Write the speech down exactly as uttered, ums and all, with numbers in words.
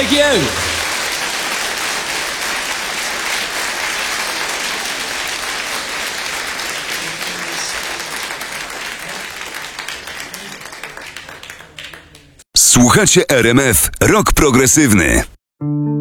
Thank you. Słuchacie R M F Rock Progresywny.